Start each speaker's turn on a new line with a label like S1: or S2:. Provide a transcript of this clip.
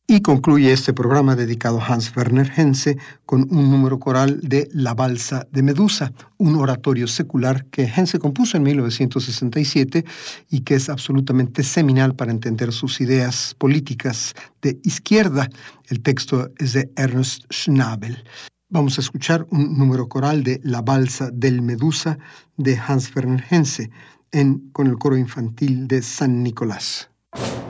S1: Y concluye este programa dedicado a Hans Werner Henze con un número coral de La Balsa de Medusa, un oratorio secular que Henze compuso en 1967 y que es absolutamente seminal para entender sus ideas políticas de izquierda. El texto es de Ernst Schnabel. Vamos a escuchar un número coral de La Balsa del Medusa de Hans Werner Henze con el coro infantil de San Nicolás.